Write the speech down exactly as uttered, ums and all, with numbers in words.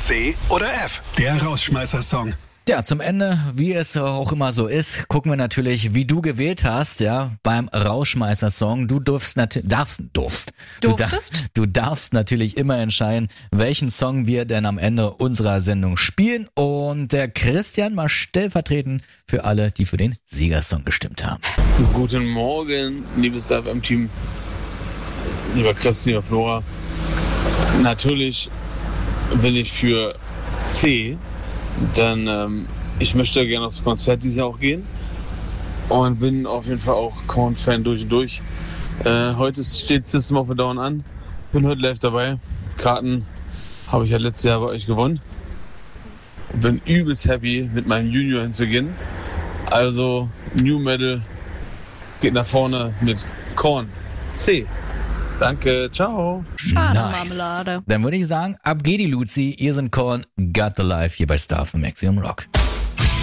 C oder F? Der Rausschmeißer-Song. Ja, zum Ende, wie es auch immer so ist, gucken wir natürlich, wie du gewählt hast, ja, beim Rausschmeißer-Song. Du durfst natürlich, darfst, durfst. Durftest? Du, da, du darfst natürlich immer entscheiden, welchen Song wir denn am Ende unserer Sendung spielen. Und der Christian mal stellvertretend für alle, die für den Siegersong gestimmt haben. Guten Morgen, liebes F M-Team, lieber Chris, lieber Flora. Natürlich bin ich für C. Denn ähm, ich möchte gerne aufs Konzert dieses Jahr auch gehen und bin auf jeden Fall auch Korn-Fan durch und durch. Äh, heute steht System of a Down an, bin heute live dabei. Karten habe ich ja letztes Jahr bei euch gewonnen. Bin übelst happy, mit meinem Junior hinzugehen. Also New Metal geht nach vorne mit Korn. C. Danke, ciao. Schade-Marmelade. Dann würde ich sagen, ab geht die Luzi, ihr sind Korn, Got the Life hier bei Star für Maximum Rock.